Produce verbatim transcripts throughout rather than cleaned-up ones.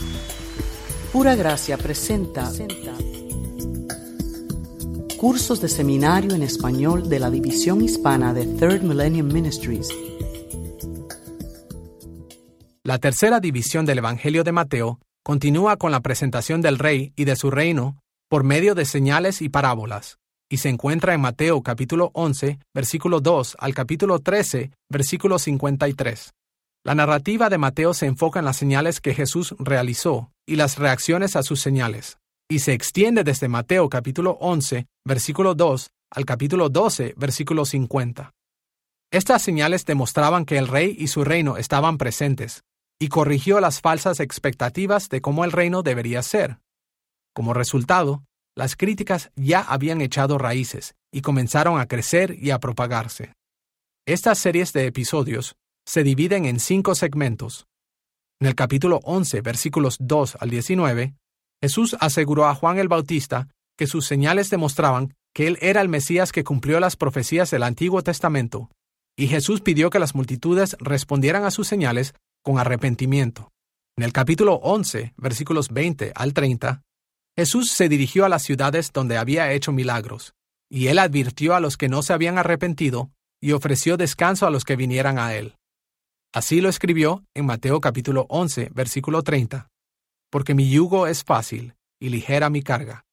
Pura Gracia presenta cursos de seminario en español de la división hispana de Third Millennium Ministries. La tercera división del Evangelio de Mateo continúa con la presentación del Rey y de su reino por medio de señales y parábolas, y se encuentra en Mateo capítulo once, versículo dos al capítulo trece, versículo cincuenta y tres. La narrativa de Mateo se enfoca en las señales que Jesús realizó y las reacciones a sus señales, y se extiende desde Mateo capítulo once, versículo dos, al capítulo doce, versículo cincuenta. Estas señales demostraban que el Rey y su reino estaban presentes, y corrigió las falsas expectativas de cómo el reino debería ser. Como resultado, las críticas ya habían echado raíces y comenzaron a crecer y a propagarse. Estas series de episodios se dividen en cinco segmentos. En el capítulo once, versículos dos al diecinueve, Jesús aseguró a Juan el Bautista que sus señales demostraban que él era el Mesías que cumplió las profecías del Antiguo Testamento, y Jesús pidió que las multitudes respondieran a sus señales con arrepentimiento. En el capítulo once, versículos veinte al treinta, Jesús se dirigió a las ciudades donde había hecho milagros, y él advirtió a los que no se habían arrepentido y ofreció descanso a los que vinieran a él. Así lo escribió en Mateo capítulo once, versículo treinta, porque mi yugo es fácil y ligera mi carga.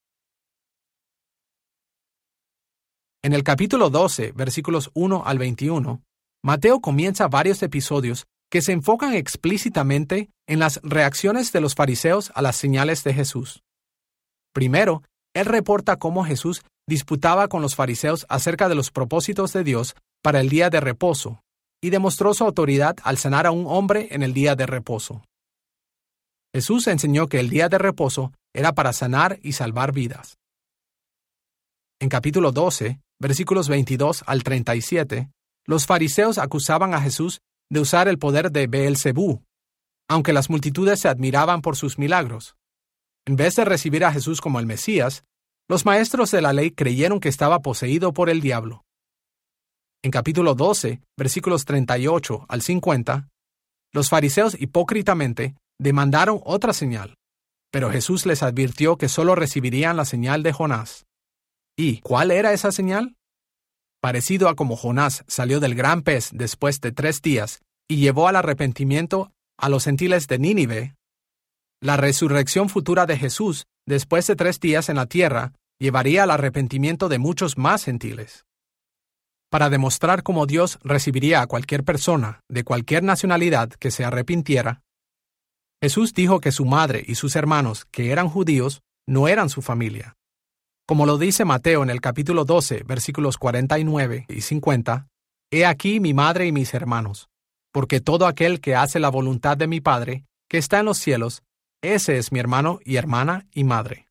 En el capítulo doce, versículos uno al veintiuno, Mateo comienza varios episodios que se enfocan explícitamente en las reacciones de los fariseos a las señales de Jesús. Primero, él reporta cómo Jesús disputaba con los fariseos acerca de los propósitos de Dios para el día de reposo, y demostró su autoridad al sanar a un hombre en el día de reposo. Jesús enseñó que el día de reposo era para sanar y salvar vidas. En capítulo doce, versículos veintidós al treinta y siete, los fariseos acusaban a Jesús de usar el poder de Beelzebú, aunque las multitudes se admiraban por sus milagros. En vez de recibir a Jesús como el Mesías, los maestros de la ley creyeron que estaba poseído por el diablo. En capítulo doce, versículos treinta y ocho al cincuenta, los fariseos hipócritamente demandaron otra señal, pero Jesús les advirtió que solo recibirían la señal de Jonás. ¿Y cuál era esa señal? Parecido a como Jonás salió del gran pez después de tres días y llevó al arrepentimiento a los gentiles de Nínive, la resurrección futura de Jesús después de tres días en la tierra llevaría al arrepentimiento de muchos más gentiles. Para demostrar cómo Dios recibiría a cualquier persona de cualquier nacionalidad que se arrepintiera, Jesús dijo que su madre y sus hermanos, que eran judíos, no eran su familia. Como lo dice Mateo en el capítulo doce, versículos cuarenta y nueve y cincuenta, «He aquí mi madre y mis hermanos, porque todo aquel que hace la voluntad de mi Padre, que está en los cielos, ese es mi hermano y hermana y madre».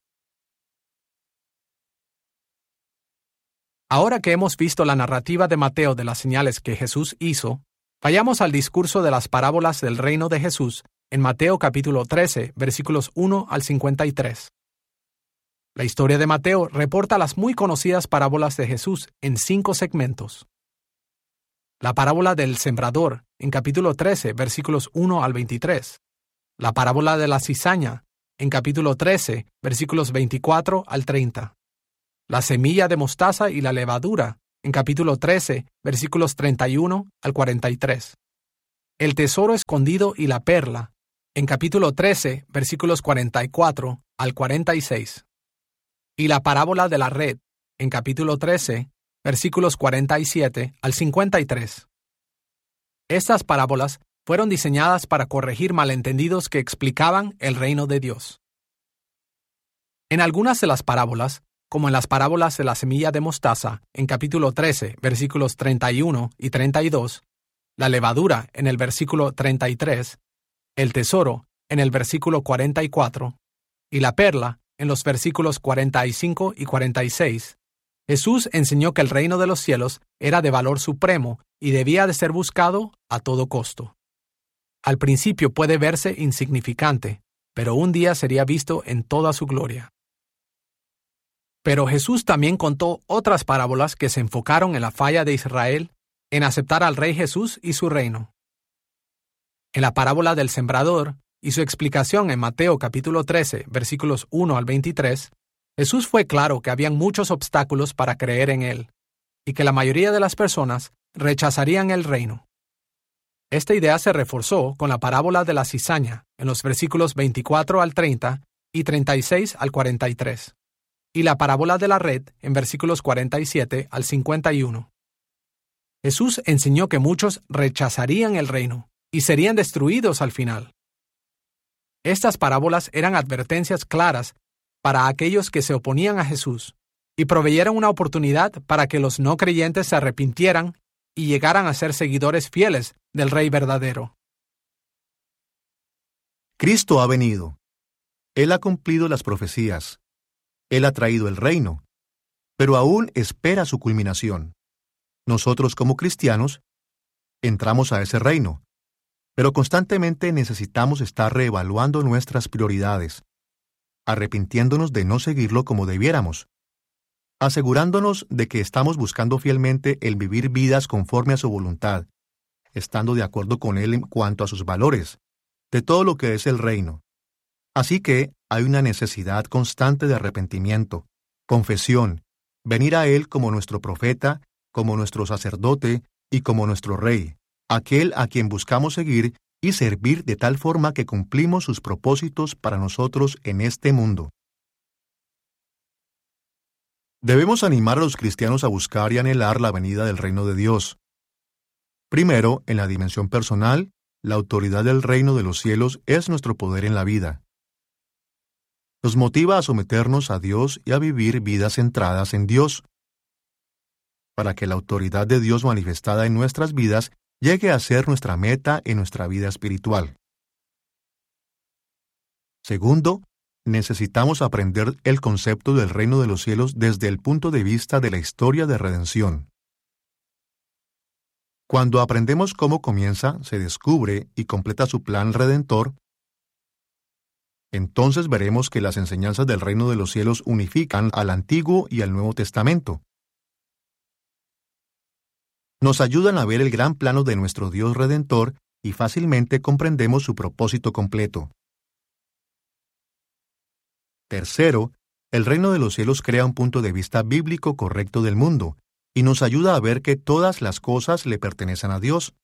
Ahora que hemos visto la narrativa de Mateo de las señales que Jesús hizo, vayamos al discurso de las parábolas del reino de Jesús en Mateo capítulo trece, versículos uno al cincuenta y tres. La historia de Mateo reporta las muy conocidas parábolas de Jesús en cinco segmentos. La parábola del sembrador en capítulo trece, versículos uno al veintitrés. La parábola de la cizaña en capítulo trece, versículos veinticuatro al treinta. La semilla de mostaza y la levadura, en capítulo trece, versículos treinta y uno al cuarenta y tres. El tesoro escondido y la perla, en capítulo trece, versículos cuarenta y cuatro al cuarenta y seis. Y la parábola de la red, en capítulo trece, versículos cuarenta y siete al cincuenta y tres. Estas parábolas fueron diseñadas para corregir malentendidos que explicaban el reino de Dios. En algunas de las parábolas, como en las parábolas de la semilla de mostaza, en capítulo trece, versículos treinta y uno y treinta y dos, la levadura, en el versículo treinta y tres, el tesoro, en el versículo cuarenta y cuatro, y la perla, en los versículos cuarenta y cinco y cuarenta y seis, Jesús enseñó que el reino de los cielos era de valor supremo y debía de ser buscado a todo costo. Al principio puede verse insignificante, pero un día sería visto en toda su gloria. Pero Jesús también contó otras parábolas que se enfocaron en la falla de Israel en aceptar al Rey Jesús y su reino. En la parábola del sembrador y su explicación en Mateo capítulo trece, versículos uno al veintitrés, Jesús fue claro que habían muchos obstáculos para creer en Él, y que la mayoría de las personas rechazarían el reino. Esta idea se reforzó con la parábola de la cizaña en los versículos veinticuatro al treinta y treinta y seis al cuarenta y tres, y la parábola de la red en versículos cuarenta y siete al cincuenta y uno. Jesús enseñó que muchos rechazarían el reino y serían destruidos al final. Estas parábolas eran advertencias claras para aquellos que se oponían a Jesús y proveyeron una oportunidad para que los no creyentes se arrepintieran y llegaran a ser seguidores fieles del Rey verdadero. Cristo ha venido. Él ha cumplido las profecías. Él ha traído el reino, pero aún espera su culminación. Nosotros, como cristianos, entramos a ese reino, pero constantemente necesitamos estar reevaluando nuestras prioridades, arrepintiéndonos de no seguirlo como debiéramos, asegurándonos de que estamos buscando fielmente el vivir vidas conforme a su voluntad, estando de acuerdo con Él en cuanto a sus valores, de todo lo que es el reino. Así que hay una necesidad constante de arrepentimiento, confesión, venir a Él como nuestro profeta, como nuestro sacerdote y como nuestro Rey, aquel a quien buscamos seguir y servir de tal forma que cumplimos sus propósitos para nosotros en este mundo. Debemos animar a los cristianos a buscar y anhelar la venida del reino de Dios. Primero, en la dimensión personal, la autoridad del reino de los cielos es nuestro poder en la vida. Nos motiva a someternos a Dios y a vivir vidas centradas en Dios, para que la autoridad de Dios manifestada en nuestras vidas llegue a ser nuestra meta en nuestra vida espiritual. Segundo, necesitamos aprender el concepto del reino de los cielos desde el punto de vista de la historia de redención. Cuando aprendemos cómo comienza, se descubre y completa su plan redentor, entonces veremos que las enseñanzas del reino de los cielos unifican al Antiguo y al Nuevo Testamento. Nos ayudan a ver el gran plano de nuestro Dios Redentor y fácilmente comprendemos su propósito completo. Tercero, el reino de los cielos crea un punto de vista bíblico correcto del mundo y nos ayuda a ver que todas las cosas le pertenecen a Dios.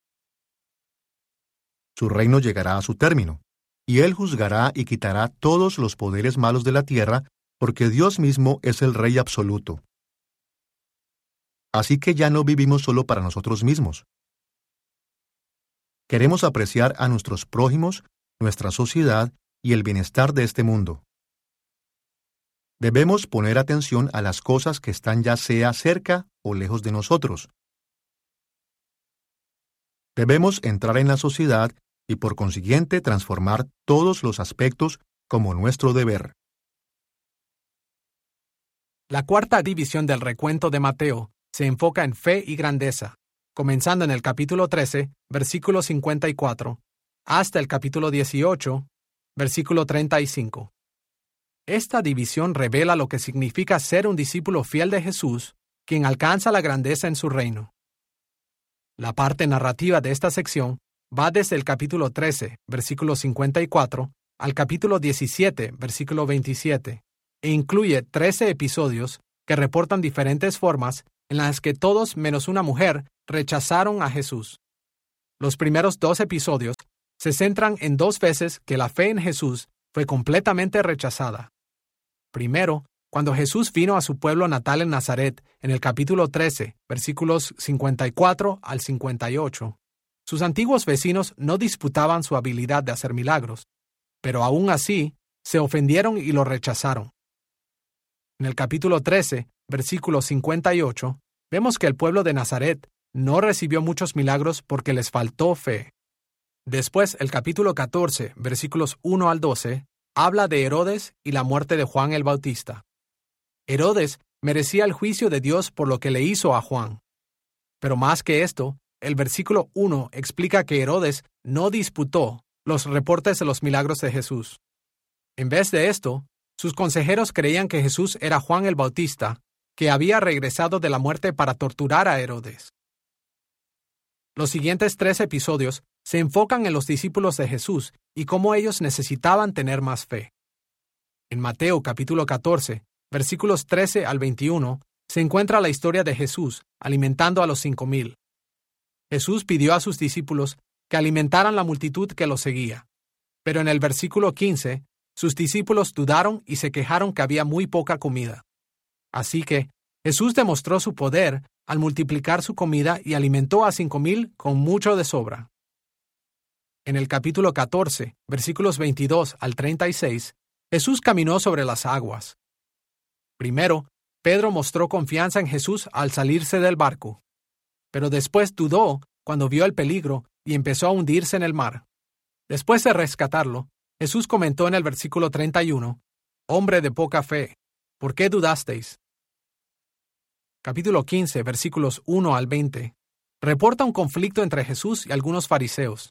Su reino llegará a su término, y Él juzgará y quitará todos los poderes malos de la tierra, porque Dios mismo es el Rey absoluto. Así que ya no vivimos solo para nosotros mismos. Queremos apreciar a nuestros prójimos, nuestra sociedad y el bienestar de este mundo. Debemos poner atención a las cosas que están ya sea cerca o lejos de nosotros. Debemos entrar en la sociedad y por consiguiente transformar todos los aspectos como nuestro deber. La cuarta división del recuento de Mateo se enfoca en fe y grandeza, comenzando en el capítulo trece, versículo cincuenta y cuatro, hasta el capítulo dieciocho, versículo treinta y cinco. Esta división revela lo que significa ser un discípulo fiel de Jesús, quien alcanza la grandeza en su reino. La parte narrativa de esta sección va desde el capítulo trece, versículo cincuenta y cuatro, al capítulo diecisiete, versículo veintisiete, e incluye trece episodios que reportan diferentes formas en las que todos menos una mujer rechazaron a Jesús. Los primeros dos episodios se centran en dos veces que la fe en Jesús fue completamente rechazada. Primero, cuando Jesús vino a su pueblo natal en Nazaret, en el capítulo trece, versículos cincuenta y cuatro al cincuenta y ocho, sus antiguos vecinos no disputaban su habilidad de hacer milagros, pero aún así se ofendieron y lo rechazaron. En el capítulo trece, versículo cincuenta y ocho, vemos que el pueblo de Nazaret no recibió muchos milagros porque les faltó fe. Después, el capítulo catorce, versículos uno al doce, habla de Herodes y la muerte de Juan el Bautista. Herodes merecía el juicio de Dios por lo que le hizo a Juan. Pero más que esto, el versículo uno explica que Herodes no disputó los reportes de los milagros de Jesús. En vez de esto, sus consejeros creían que Jesús era Juan el Bautista, que había regresado de la muerte para torturar a Herodes. Los siguientes tres episodios se enfocan en los discípulos de Jesús y cómo ellos necesitaban tener más fe. En Mateo capítulo catorce, versículos trece al veintiuno, se encuentra la historia de Jesús alimentando a los cinco mil. Jesús pidió a sus discípulos que alimentaran la multitud que los seguía. Pero en el versículo quince, sus discípulos dudaron y se quejaron que había muy poca comida. Así que Jesús demostró su poder al multiplicar su comida y alimentó a cinco mil con mucho de sobra. En el capítulo catorce, versículos veintidós al treinta y seis, Jesús caminó sobre las aguas. Primero, Pedro mostró confianza en Jesús al salirse del barco, pero después dudó cuando vio el peligro y empezó a hundirse en el mar. Después de rescatarlo, Jesús comentó en el versículo treinta y uno, «Hombre de poca fe, ¿por qué dudasteis?». Capítulo quince, versículos uno al veinte, reporta un conflicto entre Jesús y algunos fariseos.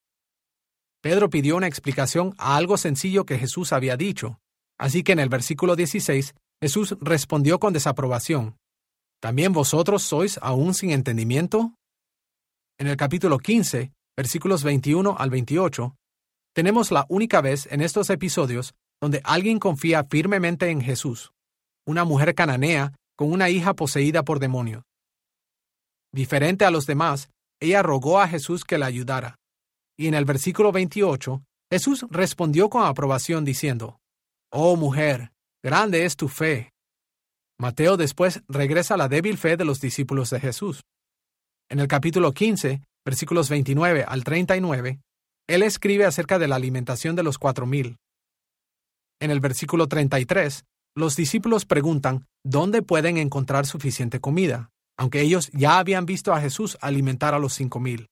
Pedro pidió una explicación a algo sencillo que Jesús había dicho, así que en el versículo dieciséis, Jesús respondió con desaprobación, ¿también vosotros sois aún sin entendimiento? En el capítulo quince, versículos veintiuno al veintiocho, tenemos la única vez en estos episodios donde alguien confía firmemente en Jesús, una mujer cananea con una hija poseída por demonios. Diferente a los demás, ella rogó a Jesús que la ayudara. Y en el versículo veintiocho, Jesús respondió con aprobación diciendo, «Oh mujer, grande es tu fe». Mateo después regresa a la débil fe de los discípulos de Jesús. En el capítulo quince, versículos veintinueve al treinta y nueve, él escribe acerca de la alimentación de los cuatro mil. En el versículo treinta y tres, los discípulos preguntan dónde pueden encontrar suficiente comida, aunque ellos ya habían visto a Jesús alimentar a los cinco mil.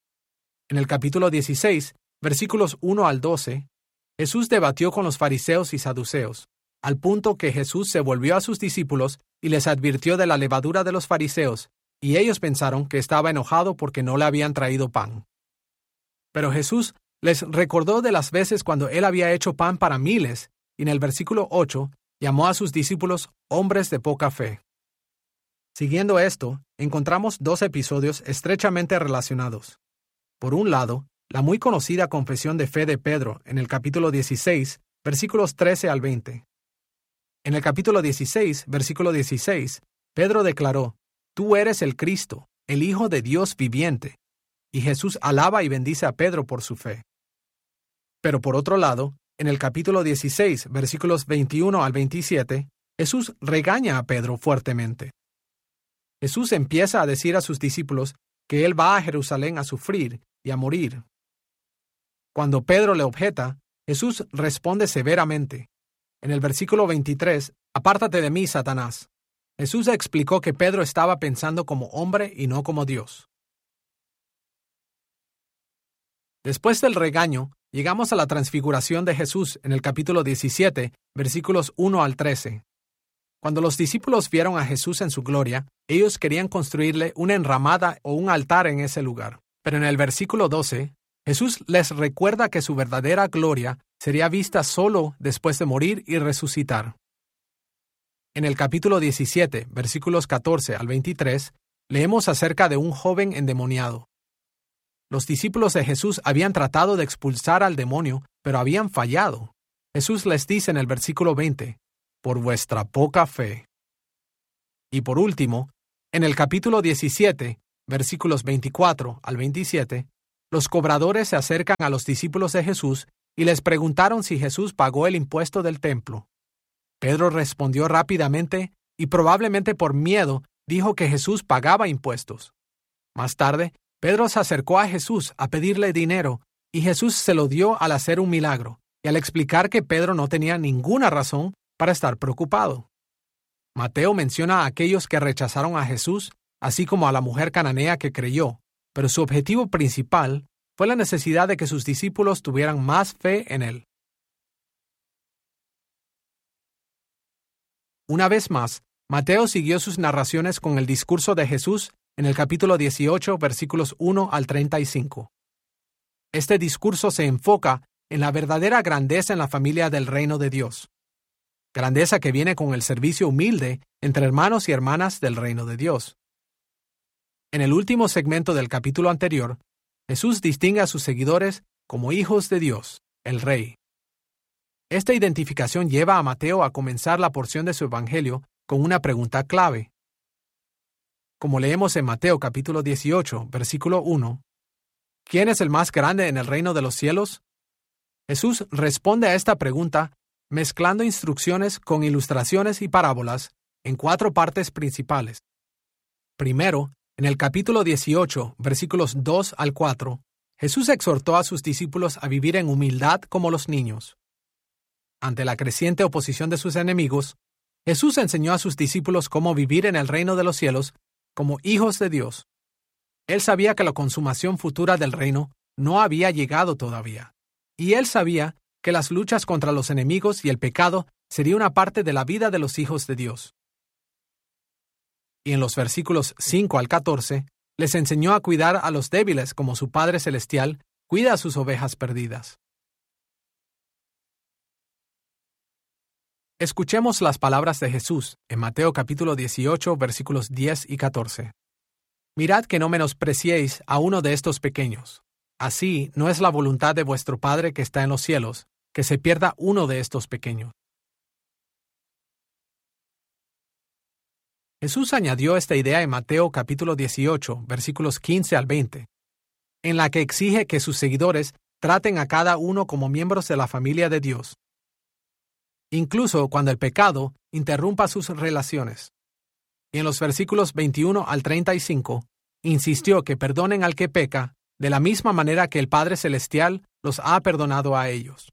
En el capítulo dieciséis, versículos uno al doce, Jesús debatió con los fariseos y saduceos, al punto que Jesús se volvió a sus discípulos y les advirtió de la levadura de los fariseos, y ellos pensaron que estaba enojado porque no le habían traído pan. Pero Jesús les recordó de las veces cuando él había hecho pan para miles, y en el versículo ocho llamó a sus discípulos hombres de poca fe. Siguiendo esto, encontramos dos episodios estrechamente relacionados. Por un lado, la muy conocida confesión de fe de Pedro en el capítulo dieciséis, versículos trece al veinte. En el capítulo dieciséis, versículo dieciséis, Pedro declaró, «Tú eres el Cristo, el Hijo de Dios viviente». Y Jesús alaba y bendice a Pedro por su fe. Pero por otro lado, en el capítulo dieciséis, versículos veintiuno al veintisiete, Jesús regaña a Pedro fuertemente. Jesús empieza a decir a sus discípulos que él va a Jerusalén a sufrir y a morir. Cuando Pedro le objeta, Jesús responde severamente. En el versículo veintitrés, «Apártate de mí, Satanás». Jesús explicó que Pedro estaba pensando como hombre y no como Dios. Después del regaño, llegamos a la transfiguración de Jesús en el capítulo diecisiete, versículos uno al trece. Cuando los discípulos vieron a Jesús en su gloria, ellos querían construirle una enramada o un altar en ese lugar. Pero en el versículo doce, Jesús les recuerda que su verdadera gloria sería vista solo después de morir y resucitar. En el capítulo diecisiete, versículos catorce al veintitrés, leemos acerca de un joven endemoniado. Los discípulos de Jesús habían tratado de expulsar al demonio, pero habían fallado. Jesús les dice en el versículo veinte, «Por vuestra poca fe». Y por último, en el capítulo diecisiete, versículos veinticuatro al veintisiete, los cobradores se acercan a los discípulos de Jesús y les preguntaron si Jesús pagó el impuesto del templo. Pedro respondió rápidamente y probablemente por miedo dijo que Jesús pagaba impuestos. Más tarde, Pedro se acercó a Jesús a pedirle dinero y Jesús se lo dio al hacer un milagro y al explicar que Pedro no tenía ninguna razón para estar preocupado. Mateo menciona a aquellos que rechazaron a Jesús, así como a la mujer cananea que creyó, pero su objetivo principal fue la necesidad de que sus discípulos tuvieran más fe en él. Una vez más, Mateo siguió sus narraciones con el discurso de Jesús en el capítulo dieciocho, versículos uno al treinta y cinco. Este discurso se enfoca en la verdadera grandeza en la familia del reino de Dios. Grandeza que viene con el servicio humilde entre hermanos y hermanas del reino de Dios. En el último segmento del capítulo anterior, Jesús distingue a sus seguidores como hijos de Dios, el Rey. Esta identificación lleva a Mateo a comenzar la porción de su evangelio con una pregunta clave. Como leemos en Mateo capítulo dieciocho, versículo uno, ¿quién es el más grande en el reino de los cielos? Jesús responde a esta pregunta mezclando instrucciones con ilustraciones y parábolas en cuatro partes principales. Primero, en el capítulo dieciocho, versículos dos al cuatro, Jesús exhortó a sus discípulos a vivir en humildad como los niños. Ante la creciente oposición de sus enemigos, Jesús enseñó a sus discípulos cómo vivir en el reino de los cielos como hijos de Dios. Él sabía que la consumación futura del reino no había llegado todavía, y él sabía que las luchas contra los enemigos y el pecado sería una parte de la vida de los hijos de Dios. Y en los versículos cinco al catorce, les enseñó a cuidar a los débiles como su Padre Celestial cuida a sus ovejas perdidas. Escuchemos las palabras de Jesús en Mateo capítulo dieciocho, versículos diez y catorce. Mirad que no menospreciéis a uno de estos pequeños. Así no es la voluntad de vuestro Padre que está en los cielos, que se pierda uno de estos pequeños. Jesús añadió esta idea en Mateo capítulo dieciocho, versículos quince al veinte, en la que exige que sus seguidores traten a cada uno como miembros de la familia de Dios, incluso cuando el pecado interrumpa sus relaciones. Y en los versículos veintiuno al treinta y cinco, insistió que perdonen al que peca de la misma manera que el Padre Celestial los ha perdonado a ellos.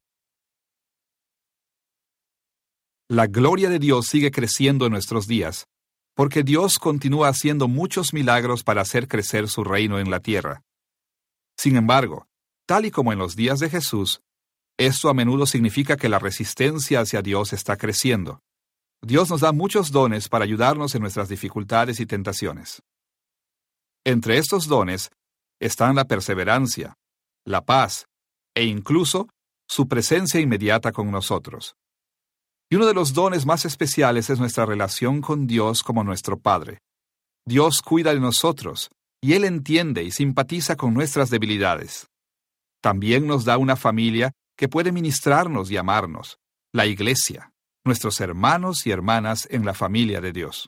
La gloria de Dios sigue creciendo en nuestros días, porque Dios continúa haciendo muchos milagros para hacer crecer su reino en la tierra. Sin embargo, tal y como en los días de Jesús, esto a menudo significa que la resistencia hacia Dios está creciendo. Dios nos da muchos dones para ayudarnos en nuestras dificultades y tentaciones. Entre estos dones están la perseverancia, la paz e incluso su presencia inmediata con nosotros. Y uno de los dones más especiales es nuestra relación con Dios como nuestro Padre. Dios cuida de nosotros y Él entiende y simpatiza con nuestras debilidades. También nos da una familia que puede ministrarnos y amarnos, la Iglesia, nuestros hermanos y hermanas en la familia de Dios.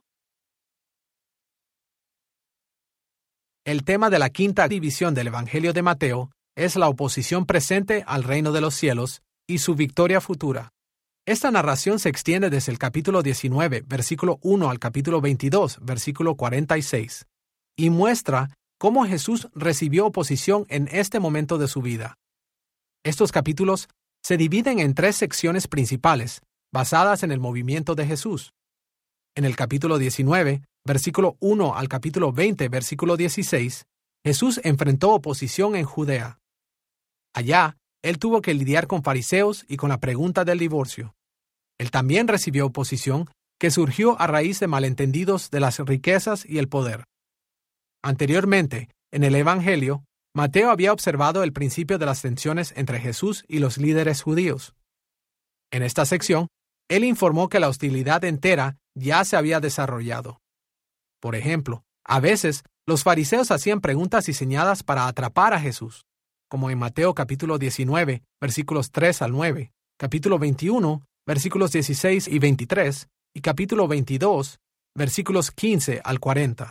El tema de la quinta división del Evangelio de Mateo es la oposición presente al reino de los cielos y su victoria futura. Esta narración se extiende desde el capítulo diecinueve, versículo uno al capítulo veintidós, versículo cuarenta y seis, y muestra cómo Jesús recibió oposición en este momento de su vida. Estos capítulos se dividen en tres secciones principales, basadas en el movimiento de Jesús. En el capítulo diecinueve, versículo uno al capítulo veinte, versículo dieciséis, Jesús enfrentó oposición en Judea. Allá, él tuvo que lidiar con fariseos y con la pregunta del divorcio. Él también recibió oposición que surgió a raíz de malentendidos de las riquezas y el poder. Anteriormente, en el Evangelio, Mateo había observado el principio de las tensiones entre Jesús y los líderes judíos. En esta sección, él informó que la hostilidad entera ya se había desarrollado. Por ejemplo, a veces los fariseos hacían preguntas diseñadas para atrapar a Jesús, como en Mateo capítulo diecinueve, versículos tres al nueve, capítulo veintiuno, versículos dieciséis y veintitrés, y capítulo veintidós, versículos quince al cuarenta.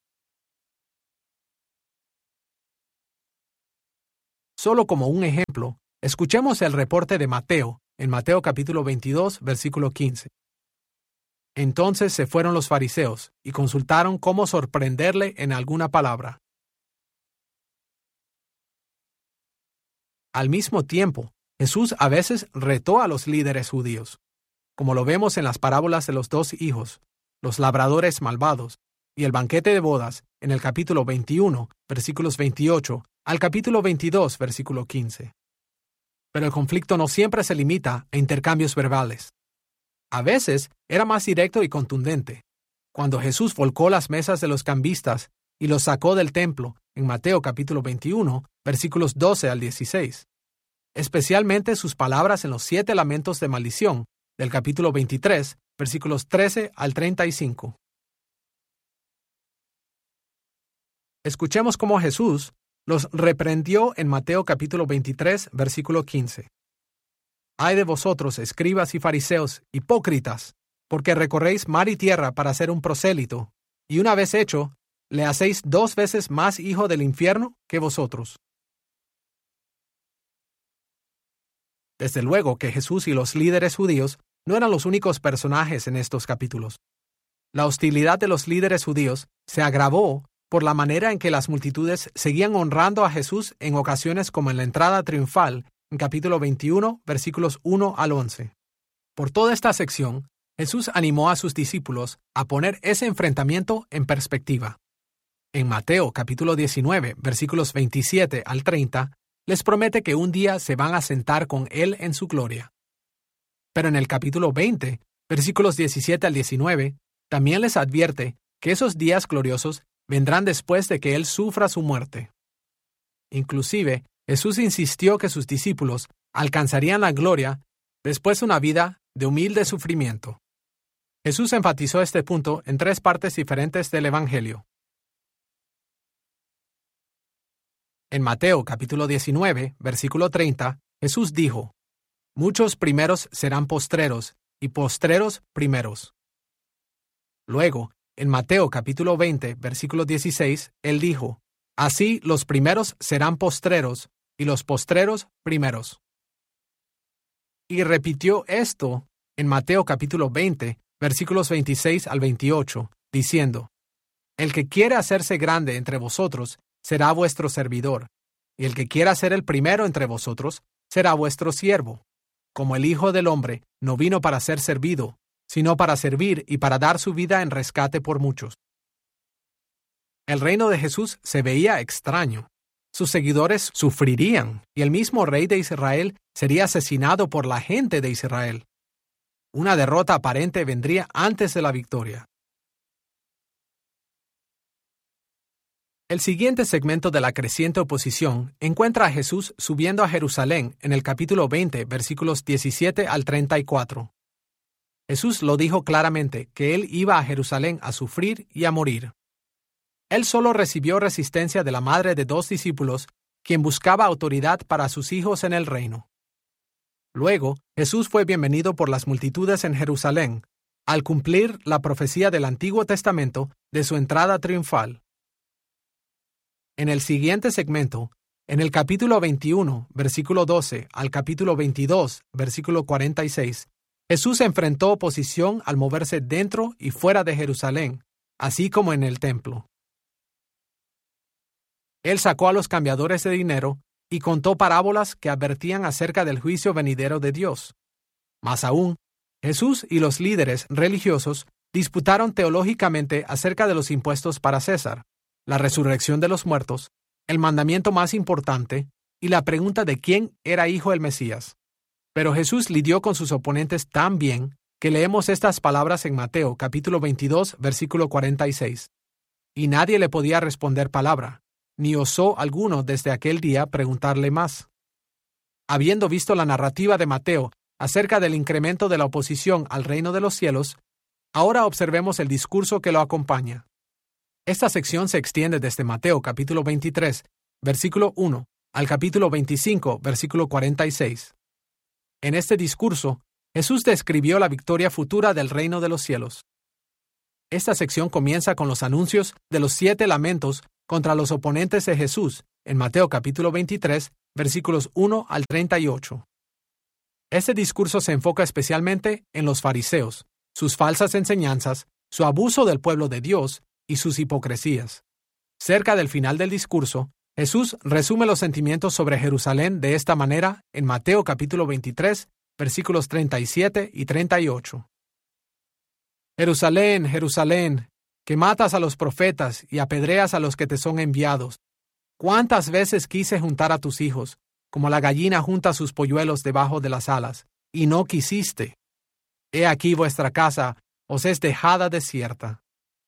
Solo como un ejemplo, escuchemos el reporte de Mateo, en Mateo capítulo veintidós, versículo quince. Entonces se fueron los fariseos y consultaron cómo sorprenderle en alguna palabra. Al mismo tiempo, Jesús a veces retó a los líderes judíos, como lo vemos en las parábolas de los dos hijos, los labradores malvados, y el banquete de bodas, en el capítulo veintiuno, versículos veintiocho, al capítulo veintidós, versículo quince. Pero el conflicto no siempre se limita a intercambios verbales. A veces era más directo y contundente. Cuando Jesús volcó las mesas de los cambistas y los sacó del templo, en Mateo capítulo veintiuno, versículos doce al dieciséis. Especialmente sus palabras en los siete lamentos de maldición, del capítulo veintitrés, versículos trece al treinta y cinco. Escuchemos cómo Jesús los reprendió en Mateo capítulo veintitrés, versículo quince. Ay de vosotros, escribas y fariseos, hipócritas, porque recorréis mar y tierra para ser un prosélito, y una vez hecho, le hacéis dos veces más hijo del infierno que vosotros. Desde luego que Jesús y los líderes judíos no eran los únicos personajes en estos capítulos. La hostilidad de los líderes judíos se agravó por la manera en que las multitudes seguían honrando a Jesús en ocasiones como en la entrada triunfal, en capítulo veintiuno, versículos uno al once. Por toda esta sección, Jesús animó a sus discípulos a poner ese enfrentamiento en perspectiva. En Mateo capítulo diecinueve, versículos veintisiete al treinta, les promete que un día se van a sentar con Él en su gloria. Pero en el capítulo veinte, versículos diecisiete al diecinueve, también les advierte que esos días gloriosos vendrán después de que Él sufra su muerte. Inclusive, Jesús insistió que sus discípulos alcanzarían la gloria después de una vida de humilde sufrimiento. Jesús enfatizó este punto en tres partes diferentes del Evangelio. En Mateo capítulo diecinueve, versículo treinta, Jesús dijo: Muchos primeros serán postreros, y postreros primeros. Luego, en Mateo capítulo veinte, versículo dieciséis, Él dijo: Así los primeros serán postreros, y los postreros primeros. Y repitió esto en Mateo capítulo veinte, versículos veintiséis al veintiocho, diciendo: El que quiere hacerse grande entre vosotros será vuestro servidor, y el que quiera ser el primero entre vosotros será vuestro siervo. Como el Hijo del Hombre no vino para ser servido, sino para servir y para dar su vida en rescate por muchos. El reino de Jesús se veía extraño. Sus seguidores sufrirían, y el mismo rey de Israel sería asesinado por la gente de Israel. Una derrota aparente vendría antes de la victoria. El siguiente segmento de la creciente oposición encuentra a Jesús subiendo a Jerusalén en el capítulo veinte, versículos diecisiete al treinta y cuatro. Jesús lo dijo claramente que Él iba a Jerusalén a sufrir y a morir. Él solo recibió resistencia de la madre de dos discípulos, quien buscaba autoridad para sus hijos en el reino. Luego, Jesús fue bienvenido por las multitudes en Jerusalén, al cumplir la profecía del Antiguo Testamento de su entrada triunfal. En el siguiente segmento, en el capítulo veintiuno, versículo doce, al capítulo veintidós, versículo cuarenta y seis, Jesús enfrentó oposición al moverse dentro y fuera de Jerusalén, así como en el templo. Él sacó a los cambiadores de dinero y contó parábolas que advertían acerca del juicio venidero de Dios. Más aún, Jesús y los líderes religiosos disputaron teológicamente acerca de los impuestos para César, la resurrección de los muertos, el mandamiento más importante y la pregunta de quién era hijo del Mesías. Pero Jesús lidió con sus oponentes tan bien que leemos estas palabras en Mateo capítulo veintidós, versículo cuarenta y seis. Y nadie le podía responder palabra, ni osó alguno desde aquel día preguntarle más. Habiendo visto la narrativa de Mateo acerca del incremento de la oposición al reino de los cielos, ahora observemos el discurso que lo acompaña. Esta sección se extiende desde Mateo capítulo veintitrés, versículo uno, al capítulo veinticinco, versículo cuarenta y seis. En este discurso, Jesús describió la victoria futura del reino de los cielos. Esta sección comienza con los anuncios de los siete lamentos contra los oponentes de Jesús, en Mateo capítulo veintitrés, versículos uno al treinta y ocho. Este discurso se enfoca especialmente en los fariseos, sus falsas enseñanzas, su abuso del pueblo de Dios y sus hipocresías. Cerca del final del discurso, Jesús resume los sentimientos sobre Jerusalén de esta manera en Mateo capítulo veintitrés, versículos treinta y siete y treinta y ocho. Jerusalén, Jerusalén, que matas a los profetas y apedreas a los que te son enviados. ¿Cuántas veces quise juntar a tus hijos, como la gallina junta sus polluelos debajo de las alas, y no quisiste? He aquí vuestra casa os es dejada desierta.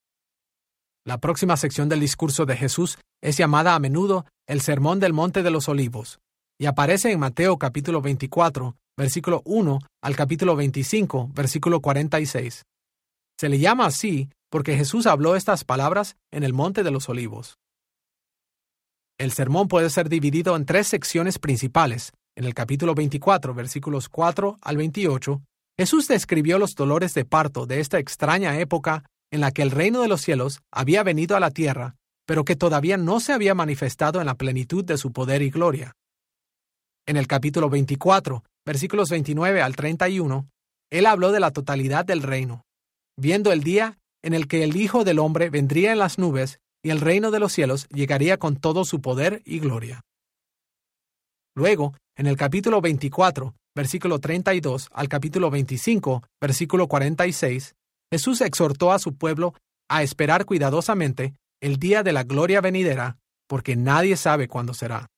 La próxima sección del discurso de Jesús es llamada a menudo el Sermón del Monte de los Olivos, y aparece en Mateo capítulo veinticuatro, versículo uno, al capítulo veinticinco, versículo cuarenta y seis. Se le llama así porque Jesús habló estas palabras en el Monte de los Olivos. El sermón puede ser dividido en tres secciones principales. En el capítulo veinticuatro, versículos cuatro al veintiocho, Jesús describió los dolores de parto de esta extraña época en la que el reino de los cielos había venido a la tierra, pero que todavía no se había manifestado en la plenitud de su poder y gloria. En el capítulo veinticuatro, versículos veintinueve al treinta y uno, Él habló de la totalidad del reino, viendo el día en el que el Hijo del Hombre vendría en las nubes y el reino de los cielos llegaría con todo su poder y gloria. Luego, en el capítulo veinticuatro, versículo treinta y dos al capítulo veinticinco, versículo cuarenta y seis, Jesús exhortó a su pueblo a esperar cuidadosamente el día de la gloria venidera, porque nadie sabe cuándo será.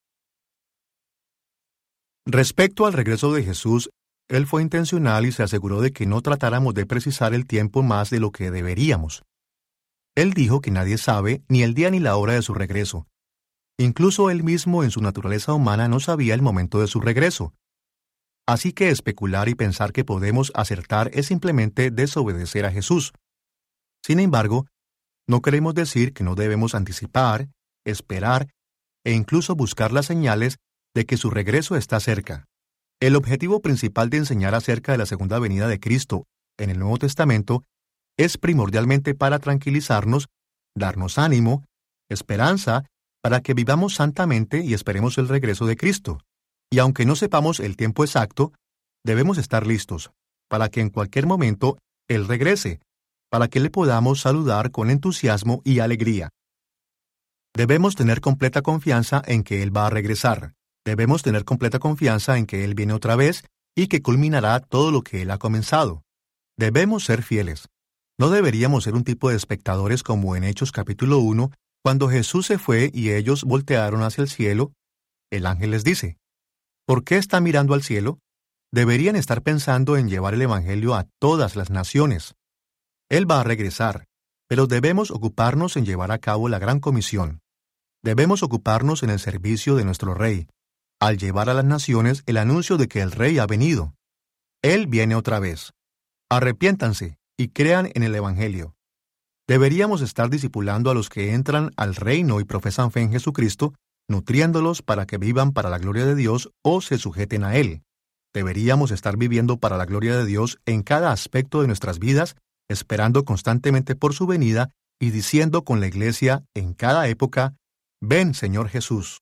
Respecto al regreso de Jesús, Él fue intencional y se aseguró de que no tratáramos de precisar el tiempo más de lo que deberíamos. Él dijo que nadie sabe ni el día ni la hora de su regreso. Incluso Él mismo en su naturaleza humana no sabía el momento de su regreso. Así que especular y pensar que podemos acertar es simplemente desobedecer a Jesús. Sin embargo, no queremos decir que no debemos anticipar, esperar e incluso buscar las señales de que su regreso está cerca. El objetivo principal de enseñar acerca de la segunda venida de Cristo en el Nuevo Testamento es primordialmente para tranquilizarnos, darnos ánimo, esperanza, para que vivamos santamente y esperemos el regreso de Cristo. Y aunque no sepamos el tiempo exacto, debemos estar listos, para que en cualquier momento Él regrese, para que le podamos saludar con entusiasmo y alegría. Debemos tener completa confianza en que Él va a regresar. Debemos tener completa confianza en que Él viene otra vez y que culminará todo lo que Él ha comenzado. Debemos ser fieles. No deberíamos ser un tipo de espectadores como en Hechos capítulo uno, cuando Jesús se fue y ellos voltearon hacia el cielo. El ángel les dice, ¿por qué están mirando al cielo? Deberían estar pensando en llevar el Evangelio a todas las naciones. Él va a regresar, pero debemos ocuparnos en llevar a cabo la gran comisión. Debemos ocuparnos en el servicio de nuestro Rey, al llevar a las naciones el anuncio de que el Rey ha venido. Él viene otra vez. Arrepiéntanse y crean en el Evangelio. Deberíamos estar discipulando a los que entran al reino y profesan fe en Jesucristo, nutriéndolos para que vivan para la gloria de Dios o se sujeten a Él. Deberíamos estar viviendo para la gloria de Dios en cada aspecto de nuestras vidas, esperando constantemente por su venida y diciendo con la Iglesia en cada época, «Ven, Señor Jesús».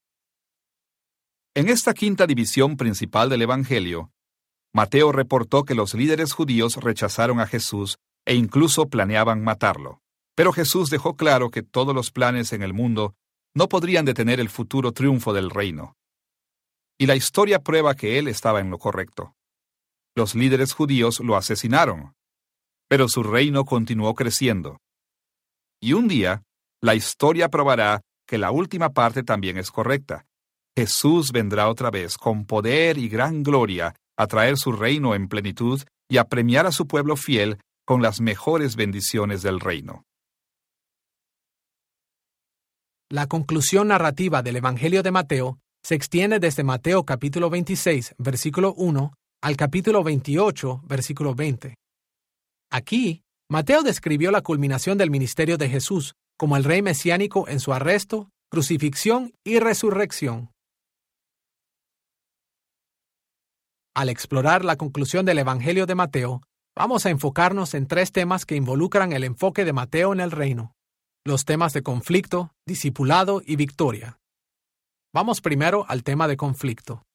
En esta quinta división principal del Evangelio, Mateo reportó que los líderes judíos rechazaron a Jesús e incluso planeaban matarlo. Pero Jesús dejó claro que todos los planes en el mundo no podrían detener el futuro triunfo del reino. Y la historia prueba que él estaba en lo correcto. Los líderes judíos lo asesinaron, pero su reino continuó creciendo. Y un día, la historia probará que la última parte también es correcta. Jesús vendrá otra vez con poder y gran gloria a traer su reino en plenitud y a premiar a su pueblo fiel con las mejores bendiciones del reino. La conclusión narrativa del Evangelio de Mateo se extiende desde Mateo capítulo veintiséis, versículo uno, al capítulo veintiocho, versículo veinte. Aquí, Mateo describió la culminación del ministerio de Jesús como el rey mesiánico en su arresto, crucifixión y resurrección. Al explorar la conclusión del Evangelio de Mateo, vamos a enfocarnos en tres temas que involucran el enfoque de Mateo en el reino. Los temas de conflicto, discipulado y victoria. Vamos primero al tema de conflicto.